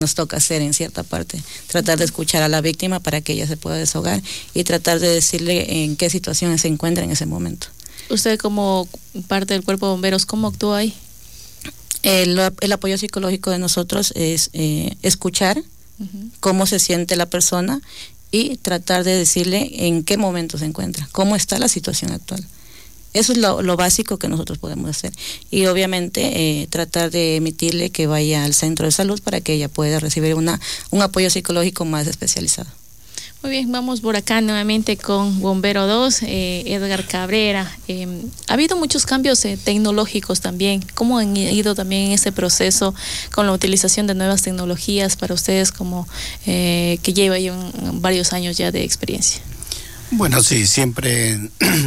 nos toca hacer en cierta parte, tratar de escuchar a la víctima para que ella se pueda desahogar y tratar de decirle en qué situación se encuentra en ese momento. Usted como parte del cuerpo de bomberos, ¿cómo actúa ahí? El apoyo psicológico de nosotros es escuchar cómo se siente la persona y tratar de decirle en qué momento se encuentra, cómo está la situación actual. Eso es lo básico que nosotros podemos hacer. Y obviamente tratar de emitirle que vaya al centro de salud para que ella pueda recibir un apoyo psicológico más especializado. Muy bien, vamos por acá nuevamente con Bombero 2, Edgar Cabrera. Ha habido muchos cambios tecnológicos también. ¿Cómo han ido también en ese proceso con la utilización de nuevas tecnologías para ustedes como que lleva varios años ya de experiencia? Bueno, sí, siempre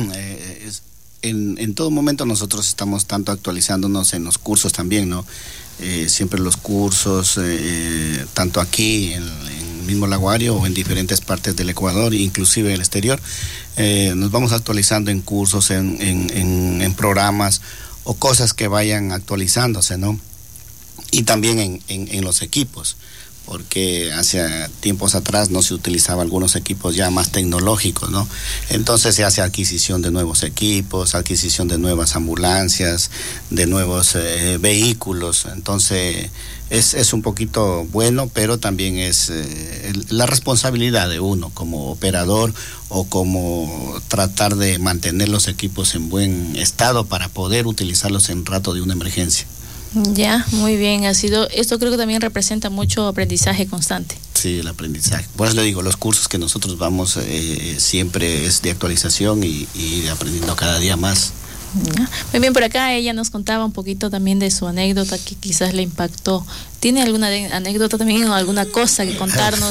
en todo momento nosotros estamos tanto actualizándonos en los cursos también, ¿no? Siempre los cursos, tanto aquí en mismo Laguario o en diferentes partes del Ecuador, inclusive en el exterior, nos vamos actualizando en cursos, en programas o cosas que vayan actualizándose, ¿no? Y también en los equipos, porque hace tiempos atrás no se utilizaba algunos equipos ya más tecnológicos, ¿no? Entonces se hace adquisición de nuevos equipos, adquisición de nuevas ambulancias, de nuevos vehículos. Entonces es un poquito bueno, pero también es la responsabilidad de uno como operador o como tratar de mantener los equipos en buen estado para poder utilizarlos en rato de una emergencia. Ya, muy bien, esto creo que también representa mucho aprendizaje constante. Sí, el aprendizaje. Pues le digo, los cursos que nosotros vamos siempre es de actualización y aprendiendo cada día más. Ya. Muy bien, por acá ella nos contaba un poquito también de su anécdota que quizás le impactó. ¿Tiene alguna anécdota también o alguna cosa que contarnos?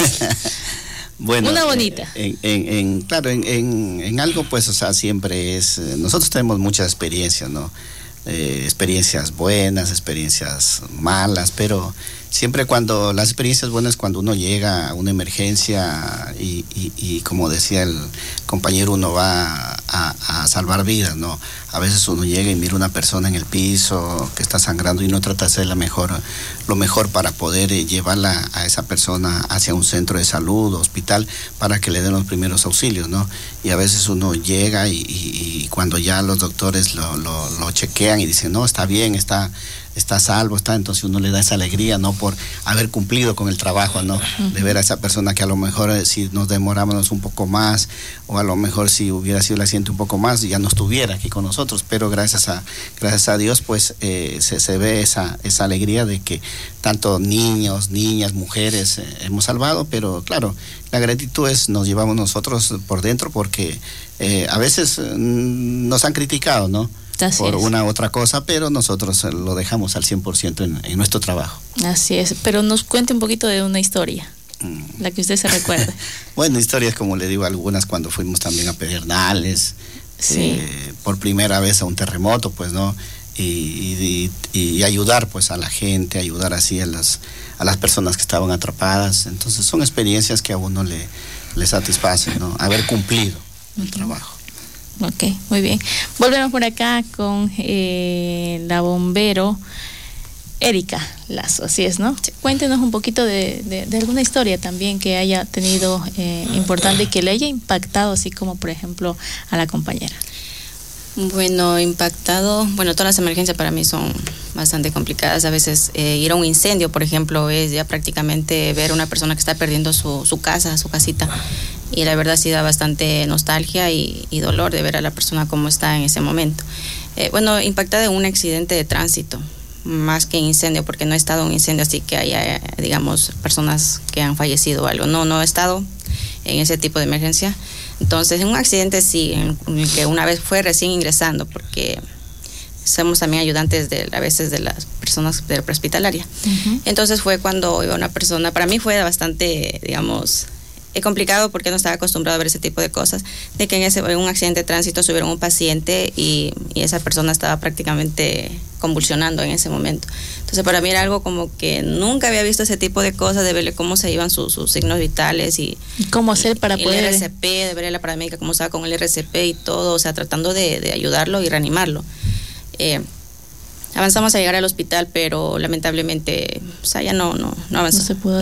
Bueno, una bonita. Claro, en algo pues, o sea, siempre es, nosotros tenemos muchas experiencias, ¿no? Experiencias buenas, experiencias malas, pero siempre cuando las experiencias buenas, cuando uno llega a una emergencia y como decía el compañero, uno va a salvar vidas, ¿no? A veces uno llega y mira una persona en el piso que está sangrando y uno trata de hacer lo mejor para poder llevarla a esa persona hacia un centro de salud, hospital, para que le den los primeros auxilios, ¿no? Y a veces uno llega y cuando ya los doctores lo chequean y dicen, no, está bien, está salvo, entonces uno le da esa alegría, ¿no? Por haber cumplido con el trabajo, ¿no? De ver a esa persona que a lo mejor si nos demoramos un poco más, o a lo mejor si hubiera sido el accidente un poco más, ya no estuviera aquí con nosotros, pero gracias a Dios, pues se ve esa alegría de que tanto niños, niñas, mujeres hemos salvado, pero claro, la gratitud nos llevamos nosotros por dentro, porque a veces nos han criticado, ¿no? Así por es. Una u otra cosa, pero nosotros lo dejamos al 100% en nuestro trabajo. Así es, pero nos cuente un poquito de una historia, la que usted se recuerde. Bueno, historias, como le digo, algunas cuando fuimos también a Pedernales, sí. Por primera vez a un terremoto, pues, ¿no? Y ayudar, pues, a la gente, ayudar así a las personas que estaban atrapadas. Entonces son experiencias que a uno le satisfacen, ¿no? Haber cumplido el trabajo. Ok, muy bien. Volvemos por acá con la bombero Erika Lazo, así es, ¿no? Sí. Cuéntenos un poquito de alguna historia también que haya tenido importante y que le haya impactado, así como por ejemplo a la compañera. Bueno, todas las emergencias para mí son bastante complicadas. A veces ir a un incendio, por ejemplo, es ya prácticamente ver a una persona que está perdiendo su casa, su casita. Y la verdad sí da bastante nostalgia y dolor de ver a la persona cómo está en ese momento. Impactada en un accidente de tránsito, más que incendio, porque no he estado en un incendio así que haya, digamos, personas que han fallecido o algo. No he estado en ese tipo de emergencia. Entonces, en un accidente sí, en el que una vez fue recién ingresando, porque somos también ayudantes a veces de las personas de la prehospitalaria. Uh-huh. Entonces fue cuando iba una persona, para mí fue bastante, digamos, complicado porque no estaba acostumbrado a ver ese tipo de cosas, de que en un accidente de tránsito subieron un paciente y esa persona estaba prácticamente convulsionando en ese momento. Entonces para mí era algo como que nunca había visto ese tipo de cosas, de verle cómo se iban sus signos vitales y cómo hacer para poder... El RCP, de ver a la paramédica cómo estaba con el RCP y todo, o sea, tratando de ayudarlo y reanimarlo. Avanzamos a llegar al hospital, pero lamentablemente, o sea, ya no avanzó. No se pudo